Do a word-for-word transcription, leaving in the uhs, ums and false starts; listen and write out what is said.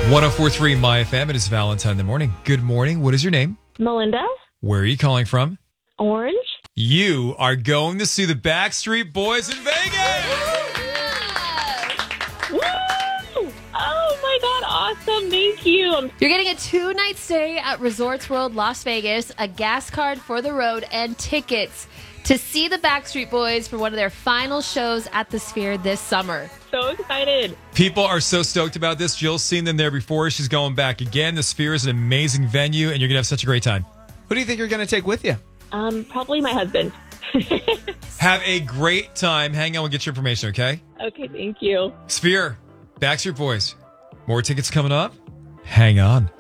one oh four point three My F M. It is Valentine in the morning. Good morning. What is your name? Melinda. Where are you calling from? Orange. You are going to see the Backstreet Boys in Vegas. Woo! Oh my God, awesome. Thank you. You're getting a two-night stay at Resorts World Las Vegas, a gas card for the road, and tickets to see the Backstreet Boys for one of their final shows at the Sphere this summer. So excited. People are so stoked about this. Jill's seen them there before. She's going back again. The Sphere is an amazing venue, and you're going to have such a great time. Who do you think you're going to take with you? Um, probably my husband. Have a great time. Hang on, we'll get your information, okay? Okay, thank you. Sphere, Backstreet Boys. More tickets coming up. Hang on.